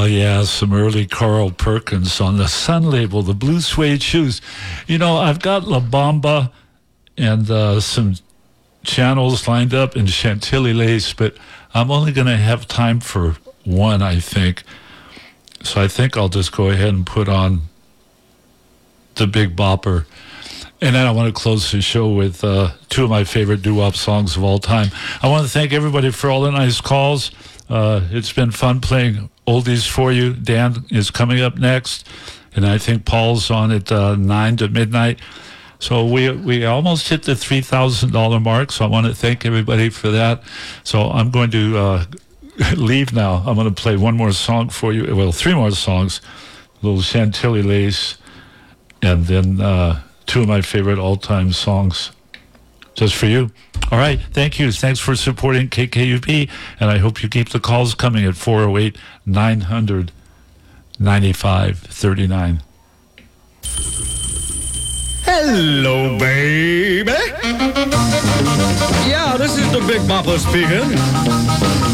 yeah, some early Carl Perkins on the Sun label, the Blue Suede Shoes. You know, I've got La Bamba and some channels lined up in Chantilly Lace, but I'm only going to have time for one, I think. So I think I'll just go ahead and put on the Big Bopper. And then I want to close the show with two of my favorite doo-wop songs of all time. I want to thank everybody for all the nice calls. It's been fun playing oldies for you. Dan is coming up next, and I think Paul's on at 9 to midnight. So we almost hit the $3,000 mark, so I want to thank everybody for that. So I'm going to leave now. I'm going to play one more song for you. Well, three more songs. A little Chantilly Lace, and then two of my favorite all-time songs just for you. All right, thank you. Thanks for supporting KKUP, and I hope you keep the calls coming at 408-900-9539. Hello, baby. Yeah, this is the Big Bopper speaking.